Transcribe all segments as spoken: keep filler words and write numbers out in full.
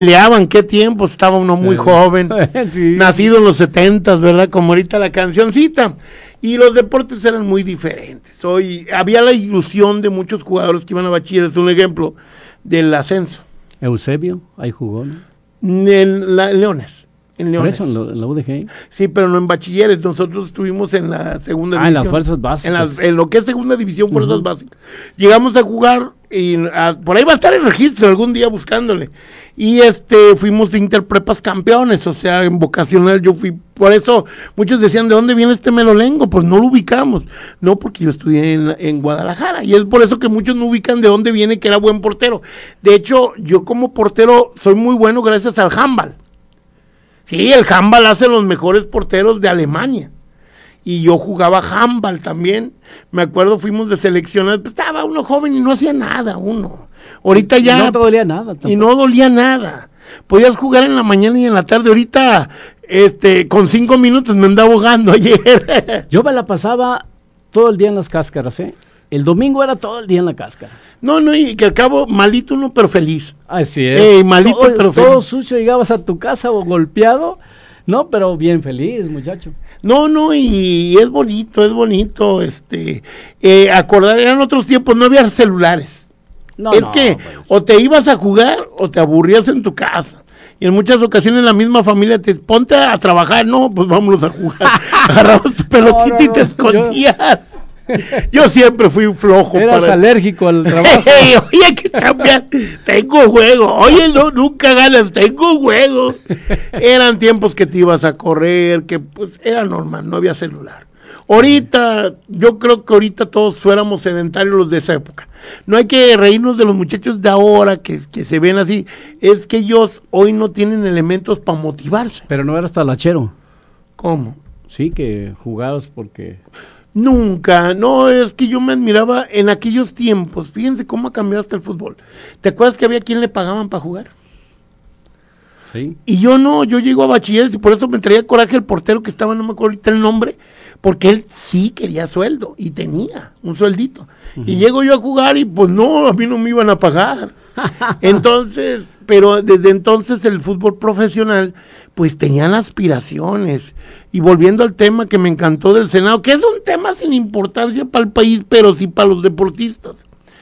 peleaban, qué tiempo, estaba uno muy joven, Sí. nacido en los setentas, ¿verdad? Como ahorita la cancioncita. Y los deportes eran muy diferentes. Hoy había la ilusión de muchos jugadores que iban a bachilleres, un ejemplo del ascenso. Eusebio, ahí jugó, ¿no? En la, Leones. En Por Leones. eso, en, lo- en la U D G. Sí, pero no en bachilleres. Nosotros estuvimos en la segunda Ah, en división. las fuerzas básicas. En, las- en lo que es segunda división, fuerzas Ujú. básicas. Llegamos a jugar y a- por ahí va a estar el registro algún día buscándole. Y este fuimos de interprepas campeones, o sea, en vocacional yo fui. Por eso muchos decían, ¿de dónde viene este melolengo? Pues no lo ubicamos. No, porque yo estudié en, en Guadalajara. Y es por eso que muchos no ubican de dónde viene que era buen portero. De hecho, yo como portero soy muy bueno gracias al handball. Sí, el handball hace los mejores porteros de Alemania. Y yo jugaba handball también. Me acuerdo, fuimos de seleccionados, pues estaba uno joven y no hacía nada uno. Ahorita ya... No te dolía nada. Tampoco. Y no dolía nada. Podías jugar en la mañana y en la tarde. Ahorita, este, con cinco minutos me andaba ahogando ayer. Yo me la pasaba todo el día en las cáscaras, ¿eh? El domingo era todo el día en la cáscara. No, no, y que al cabo, malito uno, pero feliz. Así es. Ey, malito, todo, pero todo feliz. sucio, llegabas a tu casa o golpeado, no, pero bien feliz, muchacho. No, no, y es bonito, es bonito, este, eh, acordar, eran otros tiempos, no había celulares. No, es no, que pues. o te ibas a jugar o te aburrías en tu casa. Y en muchas ocasiones la misma familia te ponte a trabajar, no, pues vámonos a jugar. Agarrabas tu pelotita No, no, y te no, escondías. Yo, yo siempre fui flojo. Eras para... alérgico al trabajo. Hey, oye, hay que chambear, tengo juego. Oye, no, nunca ganas, tengo juego. Eran tiempos que te ibas a correr, que pues era normal, no había celular. Ahorita, yo creo que ahorita todos fuéramos sedentarios los de esa época. No hay que reírnos de los muchachos de ahora que, que se ven así. Es que ellos hoy no tienen elementos para motivarse. Pero no eras talachero. ¿Cómo? Sí, que jugabas porque... Nunca, no, es que yo me admiraba en aquellos tiempos. Fíjense cómo ha cambiado hasta el fútbol. ¿Te acuerdas que había quien le pagaban para jugar? Sí. Y yo no, yo llego a bachilleres y por eso me traía coraje el portero que estaba, no me acuerdo ahorita el nombre, porque él sí quería sueldo y tenía un sueldito. Uh-huh. Y llego yo a jugar y pues no, a mí no me iban a pagar. Entonces, pero desde entonces el fútbol profesional pues tenían aspiraciones. Y volviendo al tema que me encantó del Senado, que es un tema sin importancia para el país, pero sí para los deportistas.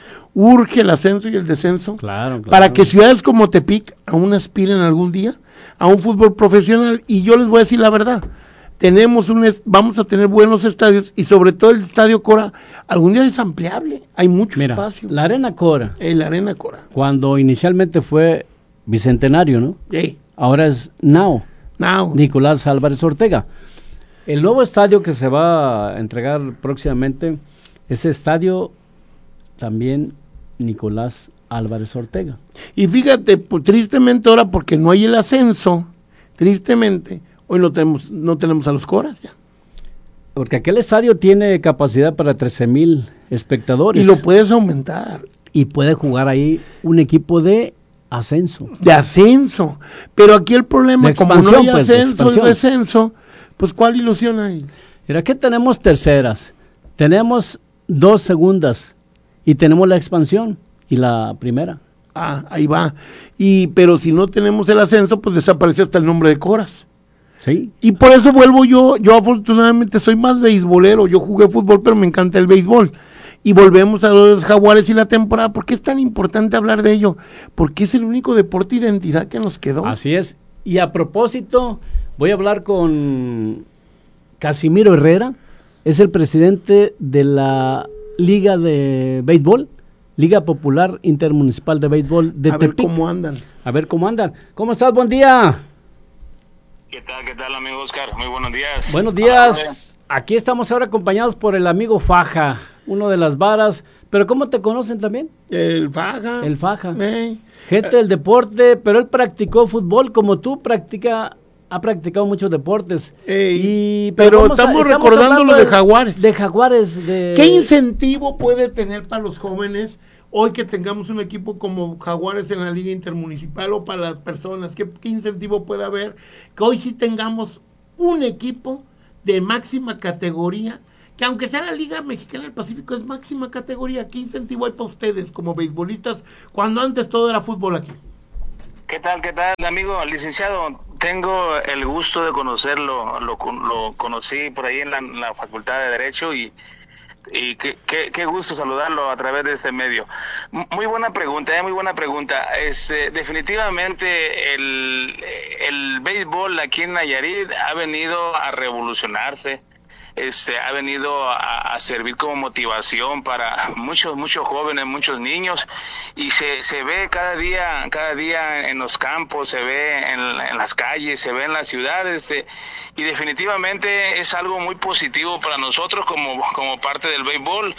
Urge el ascenso y el descenso Claro, claro. para que ciudades como Tepic aún aspiren algún día a un fútbol profesional. Y yo les voy a decir la verdad, tenemos un es, vamos a tener buenos estadios y sobre todo el Estadio Cora algún día es ampliable, hay mucho Mira, espacio. la Arena Cora, Eh, la Arena Cora. cuando inicialmente fue Bicentenario, ¿no? Hey, Ahora es Nao, now. Nicolás Álvarez Ortega. El nuevo estadio que se va a entregar próximamente, ese estadio también Nicolás Álvarez Ortega. Y fíjate, pues, tristemente ahora porque no hay el ascenso, tristemente, hoy no tenemos, no tenemos a los Coras ya. Porque aquel estadio tiene capacidad para trece mil espectadores. Y lo puedes aumentar. Y puede jugar ahí un equipo de ascenso. De ascenso. Pero aquí el problema, De como no expansión, hay pues, de ascenso y expansión. descenso, pues ¿cuál ilusión hay? Mira, aquí tenemos terceras, tenemos dos segundas y tenemos la expansión y la primera. Ah, ahí va. Y pero si no tenemos el ascenso, pues desapareció hasta el nombre de Coras. Sí. Y por eso vuelvo yo, yo afortunadamente soy más beisbolero, yo jugué fútbol, pero me encanta el béisbol. Y volvemos a los Jaguares y la temporada. ¿Por qué es tan importante hablar de ello? Porque es el único deporte de identidad que nos quedó. Así es. Y a propósito, voy a hablar con Casimiro Herrera, es el presidente de la Liga de Béisbol, Liga Popular Intermunicipal de Béisbol de a ver Tepic. cómo andan. A ver cómo andan. ¿Cómo estás? Buen día. ¿Qué tal, qué tal, amigo Oscar? Muy buenos días. Buenos días. Aquí estamos ahora acompañados por el amigo Faja, uno de las varas. ¿Pero cómo te conocen también? El Faja. El Faja. Eh. Gente del deporte, pero él practicó fútbol como tú, practica, ha practicado muchos deportes. Ey, y, pero vamos a- estamos recordando hablando lo de Jaguares. De Jaguares. De... ¿Qué incentivo puede tener para los jóvenes hoy que tengamos un equipo como Jaguares en la Liga Intermunicipal o para las personas? ¿Qué, qué incentivo puede haber que hoy sí tengamos un equipo de máxima categoría? Que aunque sea la Liga Mexicana del Pacífico es máxima categoría. ¿Qué incentivo hay para ustedes como beisbolistas cuando antes todo era fútbol aquí? ¿Qué tal, qué tal, amigo? Licenciado, tengo el gusto de conocerlo, lo, lo conocí por ahí en la, en la Facultad de Derecho y, y qué, qué, qué gusto saludarlo a través de este medio. Muy buena pregunta, eh, muy buena pregunta. Este, definitivamente el, el béisbol aquí en Nayarit ha venido a revolucionarse. Este, ha venido a, a servir como motivación para muchos, muchos jóvenes, muchos niños, y se, se ve cada día, cada día en los campos, se ve en, en las calles, se ve en las ciudades, este, y definitivamente es algo muy positivo para nosotros como, como parte del béisbol.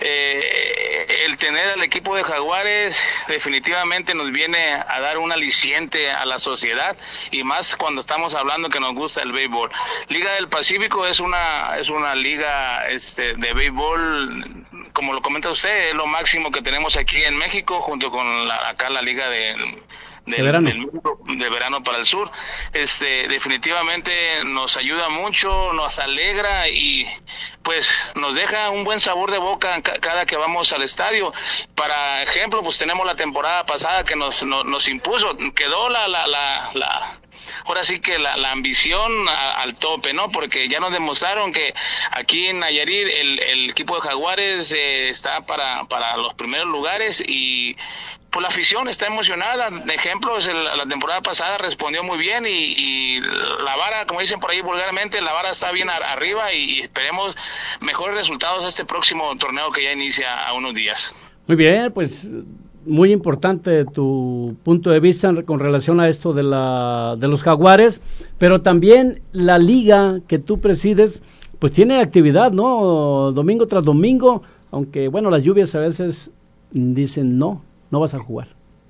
Eh, el tener al equipo de Jaguares definitivamente nos viene a dar un aliciente a la sociedad, y más cuando estamos hablando que nos gusta el béisbol. Liga del Pacífico es una es una liga este de béisbol, como lo comenta usted, es lo máximo que tenemos aquí en México, junto con la, acá la liga de Del, de, verano. Del, de verano para el sur. Este, definitivamente nos ayuda mucho, nos alegra y pues nos deja un buen sabor de boca cada que vamos al estadio. Para ejemplo, pues tenemos la temporada pasada que nos nos, nos impuso, quedó la la la, la ahora sí que la, la ambición a, al tope, ¿no? Porque ya nos demostraron que aquí en Nayarit el, el equipo de Jaguares eh, está para para los primeros lugares, y pues la afición está emocionada. De ejemplo, es el, la temporada pasada respondió muy bien, y, y la vara, como dicen por ahí vulgarmente, la vara está bien a, arriba, y, y esperemos mejores resultados este próximo torneo que ya inicia a unos días. Muy bien, pues muy importante tu punto de vista con relación a esto de la de los Jaguares, pero también la liga que tú presides, pues tiene actividad, ¿no? Domingo tras domingo, aunque bueno, las lluvias a veces dicen no, no vas a jugar.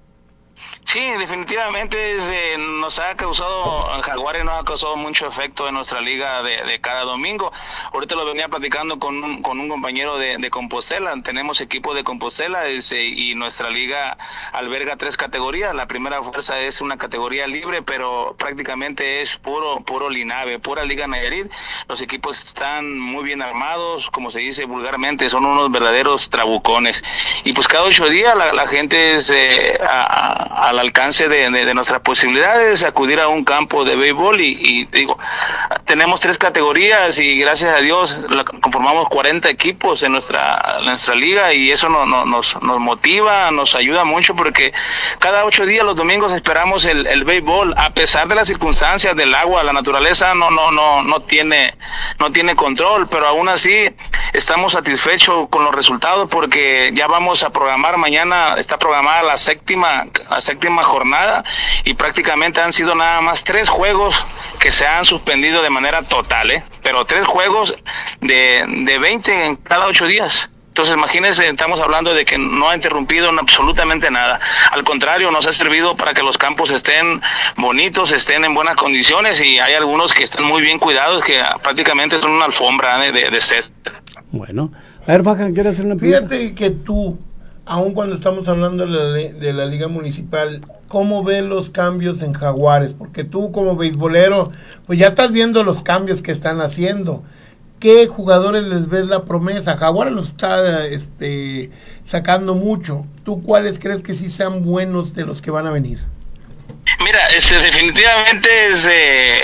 Sí, definitivamente es, eh, nos ha causado, Jaguares nos ha causado mucho efecto en nuestra liga de, de cada domingo. Ahorita lo venía platicando con un, con un compañero de, de Compostela. Tenemos equipo de Compostela ese, y nuestra liga alberga tres categorías. La primera fuerza es una categoría libre, pero prácticamente es puro puro Linave, pura Liga Nayarit. Los equipos están muy bien armados, como se dice vulgarmente, son unos verdaderos trabucones. Y pues cada ocho días la, la gente es eh, a, a al alcance de, de, de nuestras posibilidades, acudir a un campo de béisbol, y, y digo, tenemos tres categorías y gracias a Dios la, conformamos cuarenta equipos en nuestra en nuestra liga, y eso no, no, nos nos motiva, nos ayuda mucho, porque cada ocho días los domingos esperamos el, el béisbol, a pesar de las circunstancias del agua. La naturaleza no no no no tiene no tiene control, pero aún así estamos satisfechos con los resultados, porque ya vamos a programar mañana, está programada la séptima la séptima jornada, y prácticamente han sido nada más tres juegos que se han suspendido de manera total, ¿eh? Pero tres juegos de, de veinte en cada ocho días. Entonces, imagínense, estamos hablando de que no ha interrumpido en absolutamente nada. Al contrario, nos ha servido para que los campos estén bonitos, estén en buenas condiciones, y hay algunos que están muy bien cuidados, que prácticamente son una alfombra ¿eh? de, de césped. Bueno, a ver, Fajan, ¿quieres hacer una pregunta? Fíjate que tú, aun cuando estamos hablando de la, de la Liga Municipal, ¿cómo ven los cambios en Jaguares? Porque tú como beisbolero, pues ya estás viendo los cambios que están haciendo. ¿Qué jugadores les ves la promesa? Jaguares los está este, sacando mucho. ¿Tú cuáles crees que sí sean buenos de los que van a venir? Mira, este, definitivamente es, eh,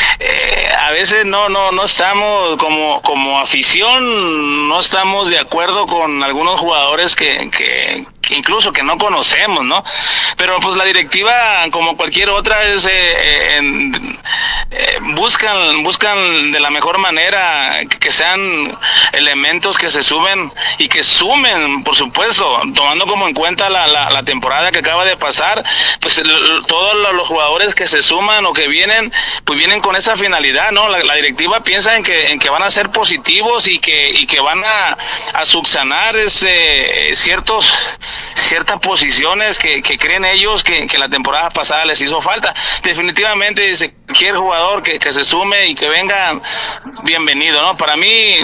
eh, a veces no no no estamos como como afición, no estamos de acuerdo con algunos jugadores que que, que incluso que no conocemos, ¿no? Pero pues la directiva, como cualquier otra, es eh, en, eh, buscan buscan de la mejor manera que sean elementos que se suben y que sumen, por supuesto, tomando como en cuenta la la, la temporada que acaba de pasar, pues el, todos los jugadores que se suman o que vienen, pues vienen con esa finalidad, ¿no? La, la directiva piensa en que en que van a ser positivos y que y que van a, a subsanar ese ciertos ciertas posiciones que, que creen ellos que, que la temporada pasada les hizo falta. Definitivamente cualquier jugador que, que se sume y que venga, bienvenido, ¿no? Para mí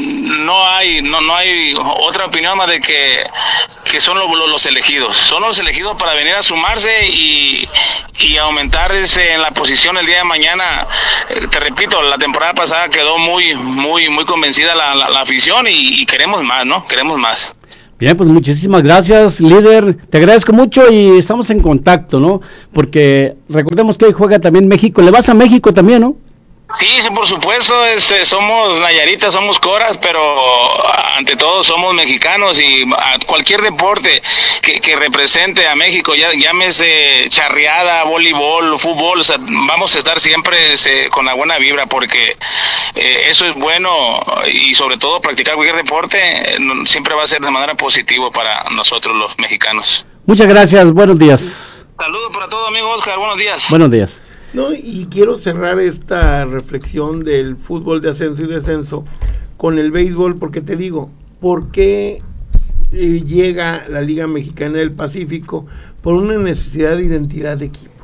no hay no no hay otra opinión más de que que son los, los elegidos, son los elegidos para venir a sumarse y y aumentar ese en la posición el día de mañana. Eh, te repito, la temporada pasada quedó muy muy muy convencida la, la, la afición y, y queremos más, ¿no? Queremos más. Bien, pues muchísimas gracias, líder. Te agradezco mucho y estamos en contacto, ¿no? Porque recordemos que hoy juega también México. ¿Le vas a México también, no? Sí, sí, por supuesto, este, somos Nayaritas, somos Coras, pero ante todo somos mexicanos y a cualquier deporte que, que represente a México, ya llámese charreada, voleibol, fútbol, o sea, vamos a estar siempre ese, con la buena vibra porque eh, eso es bueno y sobre todo practicar cualquier deporte eh, siempre va a ser de manera positiva para nosotros los mexicanos. Muchas gracias, buenos días. Saludos para todos, amigo Oscar, buenos días. Buenos días. No, y quiero cerrar esta reflexión del fútbol de ascenso y descenso con el béisbol, porque te digo, ¿por qué eh, llega la Liga Mexicana del Pacífico? Por una necesidad de identidad de equipo.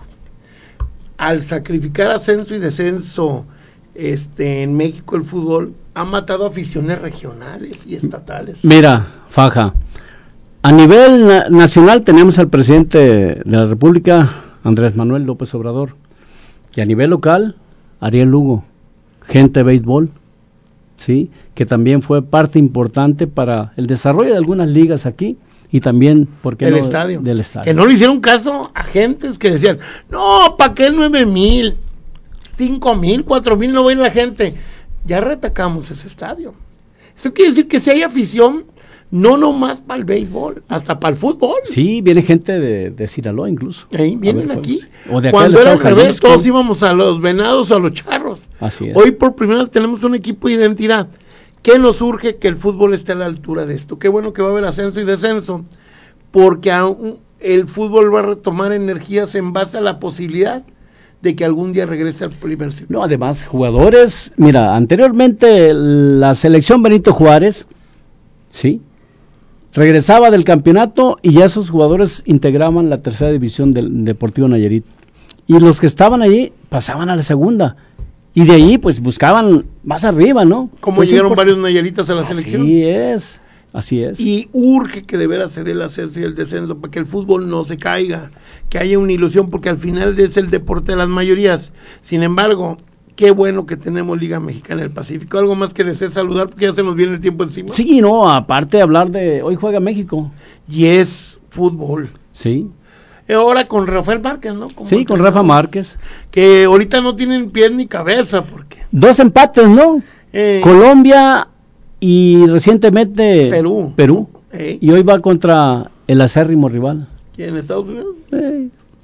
Al sacrificar ascenso y descenso este, en México, el fútbol ha matado aficiones regionales y estatales. Mira, Faja, a nivel na- nacional tenemos al presidente de la República, Andrés Manuel López Obrador. Y a nivel local, Ariel Lugo, gente de béisbol, ¿sí? Que también fue parte importante para el desarrollo de algunas ligas aquí y también, ¿por qué del, no? estadio. del estadio. Que no le hicieron caso a gentes que decían, no, ¿para qué nueve mil? Cinco mil, cuatro mil, no va a ir la gente. Ya retacamos ese estadio. Eso quiere decir que si hay afición, no nomás para el béisbol, hasta para el fútbol. Sí, viene gente de, de Sinaloa incluso. Ahí vienen ver, aquí. O de acá Cuando del era al estado revés, Jalisco. todos íbamos a los Venados o a los Charros. Así es. Hoy por primera vez tenemos un equipo de identidad. ¿Qué nos urge? Que el fútbol esté a la altura de esto. Qué bueno que va a haber ascenso y descenso, porque aún el fútbol va a retomar energías en base a la posibilidad de que algún día regrese al primer ciclo. No, además, jugadores, mira, anteriormente la selección Benito Juárez, ¿sí? Regresaba del campeonato y ya esos jugadores integraban la tercera división del Deportivo Nayarit. Y los que estaban allí pasaban a la segunda. Y de ahí, pues, buscaban más arriba, ¿no? Como pues llegaron sí, por... varios nayaritas a la selección. Así es, así es. Y urge que de veras se dé el ascenso y el descenso para que el fútbol no se caiga, que haya una ilusión, porque al final es el deporte de las mayorías. Sin embargo, qué bueno que tenemos Liga Mexicana del Pacífico. Algo más que desees saludar porque ya se nos viene el tiempo encima. Sí, no, aparte de hablar de hoy juega México. Y es fútbol. Sí. Ahora con Rafael Márquez, ¿no? Como sí, con Rafa Márquez. Que ahorita no tienen pies ni cabeza, porque... Dos empates, ¿no? Eh, Colombia y recientemente Perú. Perú. Eh. Y hoy va contra el acérrimo rival. ¿Quién? ¿Estados Unidos? Eh.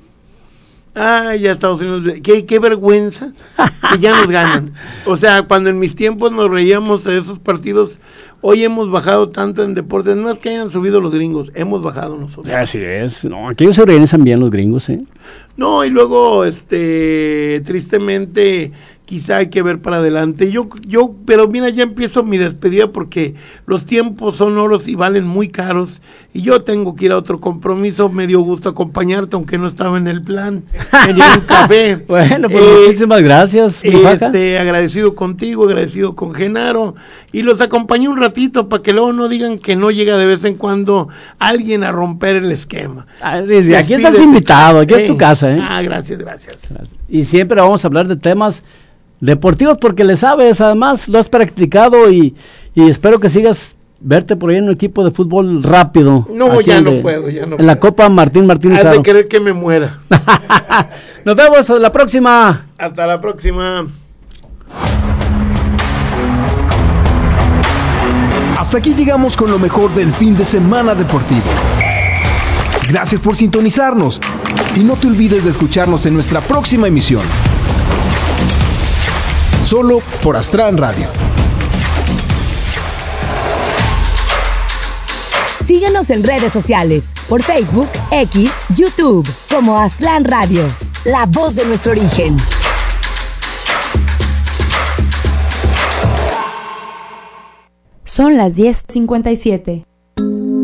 Ay, ya Estados Unidos. Qué, qué vergüenza que ya nos ganan. O sea, cuando en mis tiempos nos reíamos de esos partidos, hoy hemos bajado tanto en deportes. No es que hayan subido los gringos, hemos bajado nosotros. Así es. No, aquí se organizan bien los gringos, ¿eh? No, y luego, este, tristemente, quizá hay que ver para adelante. Yo, yo, pero mira, ya empiezo mi despedida porque los tiempos son oros y valen muy caros. Y yo tengo que ir a otro compromiso. Me dio gusto acompañarte, aunque no estaba en el plan. Me dio un café. Bueno, pues Eh, muchísimas gracias. Este, agradecido contigo, agradecido con Genaro. Y los acompañé un ratito para que luego no digan que no llega de vez en cuando alguien a romper el esquema. Ah, sí, sí, aquí Despídete. estás invitado, aquí Eh, es tu casa, ¿eh? Ah, gracias, gracias. Y siempre vamos a hablar de temas deportivos porque le sabes, además lo has practicado y, y espero que sigas verte por ahí en un equipo de fútbol rápido. No, aquí ya en no de- puedo, ya no En la puedo. Copa Martín Martínez Has de Haro. querer que me muera. Nos vemos en la próxima. Hasta la próxima. Hasta aquí llegamos con lo mejor del fin de semana deportivo. Gracias por sintonizarnos y no te olvides de escucharnos en nuestra próxima emisión. Solo por Astran Radio. Síguenos en redes sociales, por Facebook, X, YouTube, como Aztlán Radio, la voz de nuestro origen. Son las diez cincuenta y siete.